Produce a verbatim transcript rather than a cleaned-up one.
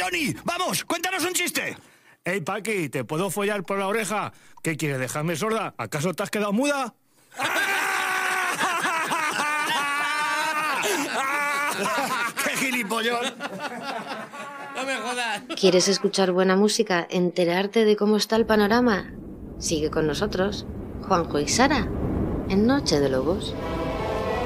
Johnny, vamos, cuéntanos un chiste. Ey, Paqui, ¿te puedo follar por la oreja? ¿Qué quieres, dejarme sorda? ¿Acaso te has quedado muda? ¡Qué gilipollón! No me jodas. ¿Quieres escuchar buena música? ¿Enterarte de cómo está el panorama? Sigue con nosotros, Juanjo y Sara, en Noche de Lobos.